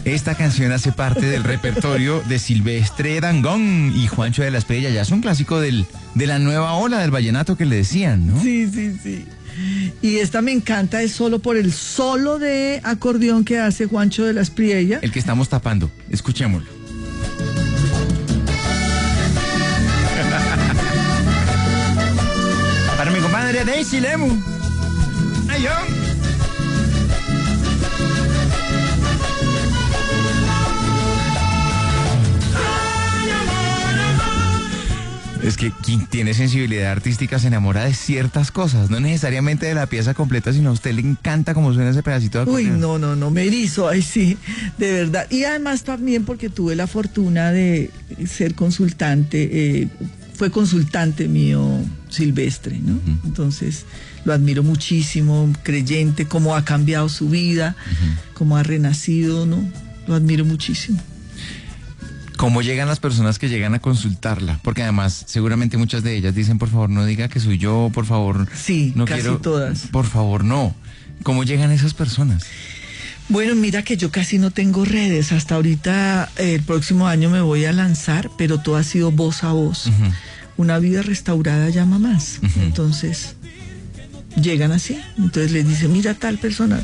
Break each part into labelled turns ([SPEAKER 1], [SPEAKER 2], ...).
[SPEAKER 1] Esta canción hace parte del repertorio de Silvestre Dangond y Juancho de la Estrella. Ya es un clásico de la nueva ola del vallenato que le decían, ¿no?
[SPEAKER 2] Sí, sí, sí. Y esta me encanta, es solo por el solo de acordeón que hace Juancho de la Espriella.
[SPEAKER 1] El que estamos tapando. Escuchémoslo. Para mi comadre Daisy Lemu. Ay, yo. Es que quien tiene sensibilidad artística se enamora de ciertas cosas, no necesariamente de la pieza completa, sino a usted le encanta cómo suena ese pedacito de acordeón.
[SPEAKER 2] Uy, no, me erizo, ay sí, de verdad. Y además también porque tuve la fortuna de ser consultante, fue consultante mío Silvestre, ¿no? Uh-huh. Entonces lo admiro muchísimo, creyente, cómo ha cambiado su vida, uh-huh, cómo ha renacido, ¿no? Lo admiro muchísimo.
[SPEAKER 1] ¿Cómo llegan las personas que llegan a consultarla? Porque además seguramente muchas de ellas dicen, por favor, no diga que soy yo, por favor.
[SPEAKER 2] Sí,
[SPEAKER 1] no
[SPEAKER 2] casi
[SPEAKER 1] quiero,
[SPEAKER 2] todas.
[SPEAKER 1] Por favor, no. ¿Cómo llegan esas personas?
[SPEAKER 2] Bueno, mira que yo casi no tengo redes. Hasta ahorita, el próximo año me voy a lanzar, pero todo ha sido voz a voz. Uh-huh. Una vida restaurada llama más. Uh-huh. Entonces, llegan así. Entonces les dicen, mira, tal persona.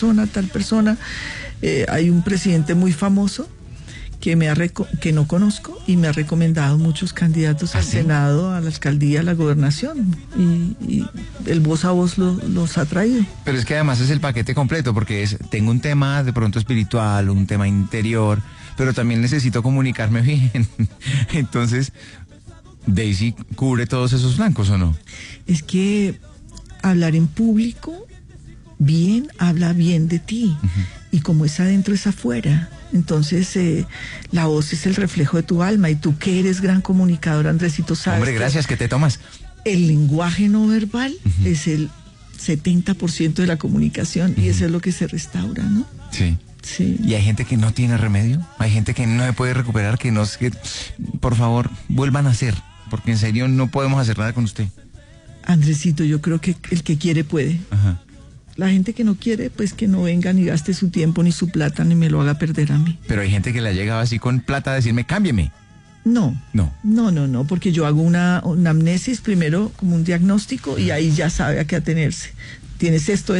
[SPEAKER 2] Hay un presidente muy famoso que que no conozco y me ha recomendado muchos candidatos al Senado, a la alcaldía, a la gobernación, y el voz a voz los ha traído.
[SPEAKER 1] Pero es que además es el paquete completo, porque tengo un tema de pronto espiritual, un tema interior, pero también necesito comunicarme bien. Entonces, Daisy cubre todos esos flancos, ¿o no?
[SPEAKER 2] Es que hablar en público bien, habla bien de ti, uh-huh, y como es adentro es afuera. Entonces, la voz es el reflejo de tu alma, y tú que eres gran comunicador, Andresito, sabes.
[SPEAKER 1] Hombre, gracias, ¿qué te tomas?
[SPEAKER 2] El lenguaje no verbal, uh-huh, es el 70% de la comunicación, uh-huh, y eso es lo que se restaura, ¿no?
[SPEAKER 1] Sí. Sí. Y hay gente que no tiene remedio, hay gente que no se puede recuperar, que por favor, vuelvan a hacer, porque en serio no podemos hacer nada con usted.
[SPEAKER 2] Andresito, yo creo que el que quiere puede. Ajá. La gente que no quiere, pues que no venga ni gaste su tiempo ni su plata ni me lo haga perder a mí.
[SPEAKER 1] Pero hay gente que le ha llegado así con plata a decirme, cámbiame.
[SPEAKER 2] No, porque yo hago una amnesis primero, como un diagnóstico, y ahí ya sabe a qué atenerse. Tienes esto,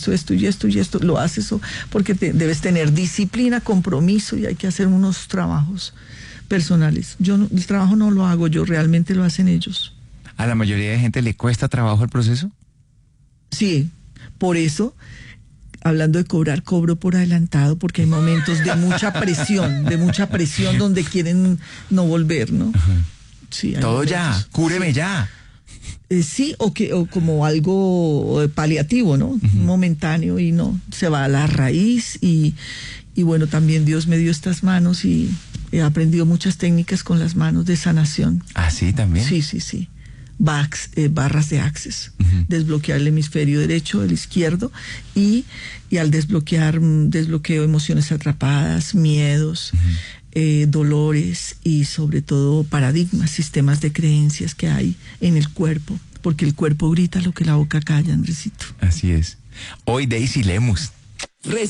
[SPEAKER 2] lo haces, porque debes tener disciplina, compromiso, y hay que hacer unos trabajos personales. El trabajo no lo hago yo, realmente lo hacen ellos.
[SPEAKER 1] ¿A la mayoría de gente le cuesta trabajo el proceso?
[SPEAKER 2] Sí. Por eso, hablando de cobrar, cobro por adelantado, porque hay momentos de mucha presión donde quieren no volver, ¿no?
[SPEAKER 1] Uh-huh.
[SPEAKER 2] Sí,
[SPEAKER 1] todo momentos. Ya, cúreme
[SPEAKER 2] sí.
[SPEAKER 1] Ya.
[SPEAKER 2] Sí, o como algo paliativo, ¿no? Uh-huh. Momentáneo, y no, se va a la raíz, y bueno, también Dios me dio estas manos y he aprendido muchas técnicas con las manos de sanación.
[SPEAKER 1] ¿Ah, sí, también?
[SPEAKER 2] Sí. Barras de Access, uh-huh, desbloquear el hemisferio derecho, el izquierdo, y al desbloqueo emociones atrapadas, miedos, uh-huh, dolores, y sobre todo paradigmas, sistemas de creencias que hay en el cuerpo, porque el cuerpo grita lo que la boca calla, Andresito.
[SPEAKER 1] Así es. Hoy Daisy Lemus.